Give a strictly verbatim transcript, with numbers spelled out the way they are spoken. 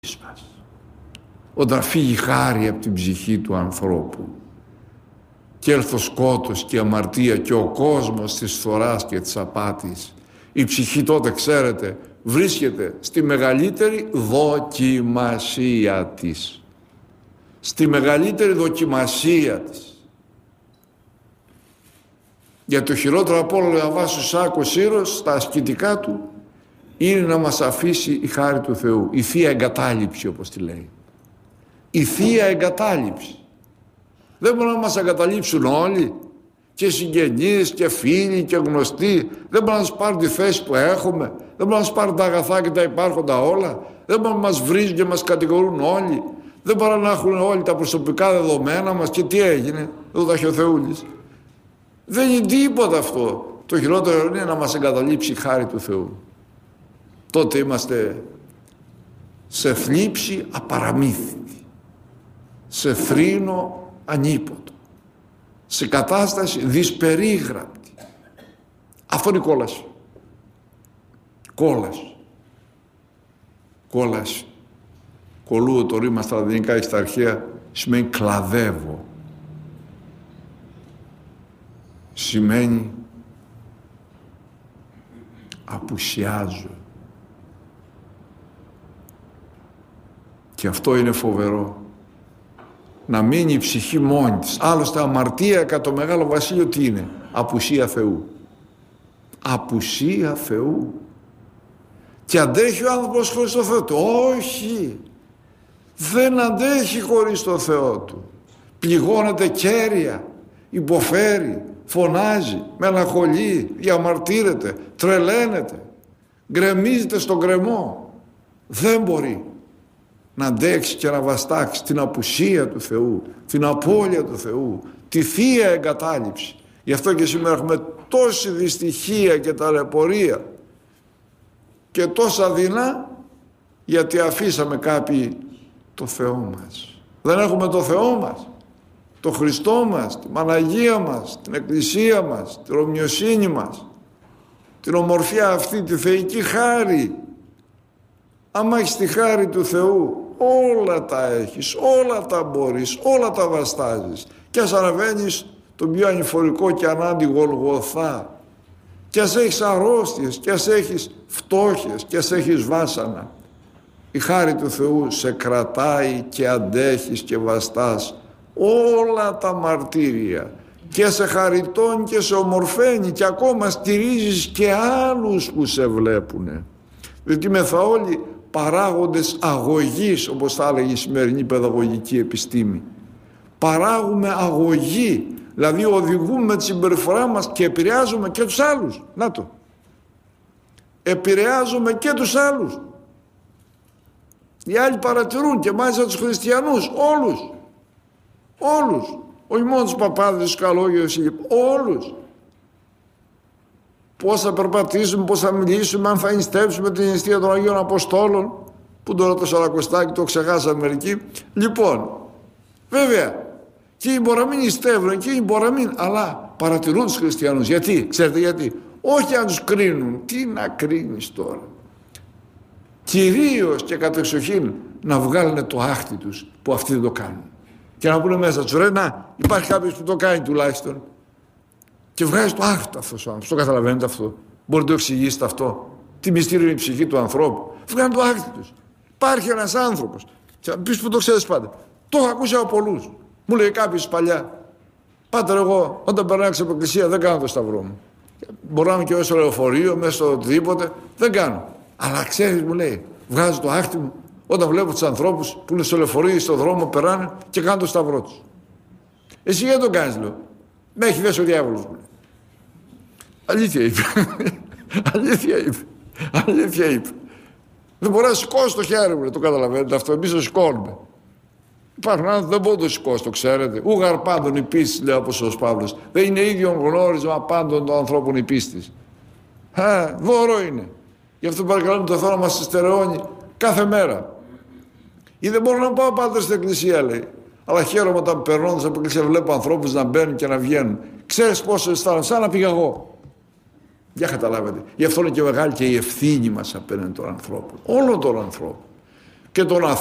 μας. Όταν φύγει χάρη από την ψυχή του ανθρώπου και έλθει ο σκότος και η αμαρτία και ο κόσμος της φθοράς και της απάτης, η ψυχή τότε, ξέρετε, βρίσκεται στη μεγαλύτερη δοκιμασία της. Στη μεγαλύτερη δοκιμασία της. Για το χειρότερο από όλα, λέει ο Αββάς Σάκος Σύρος, στα ασκητικά του, είναι να μας αφήσει η χάρη του Θεού, η θεία εγκατάλειψη, όπως τη λέει. Η θεία εγκατάλειψη. Δεν μπορούν να μας εγκαταλείψουν όλοι, και συγγενείς και φίλοι και γνωστοί. Δεν μπορούν να μας πάρουν τη θέση που έχουμε, δεν μπορούν να μας πάρουν τα αγαθά και τα υπάρχοντα όλα, δεν μπορούν να μας βρίζουν και μας κατηγορούν όλοι, δεν μπορούν να έχουν όλοι τα προσωπικά δεδομένα μας. Και τι έγινε, εδώ τα έχει ο Θεούλης. Δεν είναι τίποτα αυτό. Το χειρότερο είναι να μας εγκαταλείψει η χάρη του Θεού. Τότε είμαστε σε θλίψη απαραμύθιτη, σε θρήνο ανίποτο, σε κατάσταση δυσπερίγραπτη. Αυτό είναι η κόλαση. Κόλαση. Κόλαση. Κολούω το ρήμα στα λατινικά και στα αρχαία σημαίνει κλαδεύω. Σημαίνει απουσιάζω. Και αυτό είναι φοβερό. Να μείνει η ψυχή μόνη της. Άλλωστε αμαρτία κατά το Μεγάλο Βασίλειο τι είναι? Απουσία Θεού. Απουσία Θεού. Και αντέχει ο άνθρωπος χωρίς το Θεό του? Όχι. Δεν αντέχει χωρίς το Θεό του. Πληγώνεται κέρια, υποφέρει, φωνάζει, μελαγχολεί, διαμαρτύρεται, τρελαίνεται, γκρεμίζεται στον γκρεμό. Δεν μπορεί να αντέξει και να βαστάξει την απουσία του Θεού, την απώλεια του Θεού, τη θεία εγκατάλειψη. Γι' αυτό και σήμερα έχουμε τόση δυστυχία και ταλαιπωρία και τόσα δεινά, γιατί αφήσαμε κάποιοι το Θεό μας. Δεν έχουμε το Θεό μας, το Χριστό μας, την Παναγία μας, την Εκκλησία μας, την ομοιοσύνη μας, την ομορφιά αυτή, τη θεϊκή χάρη. Άμα έχεις τη χάρη του Θεού, όλα τα έχεις, όλα τα μπορείς, όλα τα βαστάζεις. Και ας αναβαίνεις τον πιο ανηφορικό και ανάντι Γολγοθά, και ας έχεις αρρώστιες, και ας έχεις φτώχειες, και ας έχεις βάσανα, η χάρη του Θεού σε κρατάει και αντέχεις και βαστάς όλα τα μαρτύρια, και σε χαριτώνει και σε ομορφαίνει, και ακόμα στηρίζεις και άλλους που σε βλέπουνε. Διότι μεθα όλοι παράγοντες αγωγής, όπως θα έλεγε η σημερινή παιδαγωγική επιστήμη. Παράγουμε αγωγή, δηλαδή οδηγούμε τη συμπεριφορά μας και επηρεάζουμε και τους άλλους. Να το. Επηρεάζουμε και τους άλλους. Οι άλλοι παρατηρούν και μάλιστα τους χριστιανούς, όλους. Όλους. Όχι μόνο τους παπάδες, τους καλόγερους, όλους. Πώς θα περπατήσουμε, πώς θα μιλήσουμε, αν θα νηστεύσουμε την νηστεία των Αγίων Αποστόλων, που τώρα το Σαρακοστάκι το ξεχάσαμε μερικοί. Λοιπόν, βέβαια, και μπορεί να μην νηστεύουν, και μπορεί να μην, αλλά παρατηρούν τους χριστιανούς. Γιατί, ξέρετε γιατί? Όχι αν τους κρίνουν. Τι να κρίνεις τώρα? Κυρίως και κατεξοχήν να βγάλουν το άχτι τους που αυτοί δεν το κάνουν. Και να πούνε μέσα τους, ρε, να, υπάρχει κάποιος που το κάνει τουλάχιστον. Και βγάζει το άχτι αυτός ο άνθρωπος. Το καταλαβαίνετε αυτό? Μπορείτε να το εξηγήσετε αυτό? Τι μυστήριο είναι η ψυχή του ανθρώπου? Βγάλουν το άχτι τους. Υπάρχει ένας άνθρωπος. Και θα πεις που το ξέρεις πάντα. Το έχω ακούσει από πολλούς. Μου λέει κάποιος παλιά, πάτερ, εγώ όταν περνάω από την εκκλησία δεν κάνω το σταυρό μου. Μπορώ να είμαι και μέσα στο λεωφορείο, μέσα στο οτιδήποτε. Δεν κάνω. Αλλά ξέρεις, μου λέει, βγάζω το άχτι μου όταν βλέπω τους ανθρώπους που είναι στο λεωφορείο ή στον δρόμο, περνάνε και κάνουν το σταυρό τους. Εσύ γιατί το κάνεις, λέω? Με έχει δέσει ο διάβολος, μου λέει. Αλήθεια είπε. Αλήθεια είπε. Αλήθεια είπε. Δεν μπορεί να σηκώσει το χέρι μου, το καταλαβαίνετε αυτό? Εμείς το σηκώνουμε. Υπάρχουν άνθρωποι δεν μπορούν να το σηκώσει, το ξέρετε. Ούγαρ πάντων η πίστη, λέει ο Απόστολος Παύλος. Δεν είναι ίδιο γνώρισμα πάντων των ανθρώπων η πίστη. Ε, δώρο είναι. Γι' αυτό παρακαλούμε το Θεό να μας στερεώνει κάθε μέρα. Ή δεν μπορώ να πάω πάντα στην εκκλησία, λέει. Αλλά χαίρομαι όταν περνώντας από την εκκλησία βλέπω ανθρώπους να μπαίνουν και να βγαίνουν. Ξέρεις πόσο αισθάνομαι? Σαν να πήγα εγώ. Για καταλάβετε. Γι' αυτό είναι και μεγάλη και η ευθύνη μας απέναντι των ανθρώπων. Όλων των ανθρώπων. και τον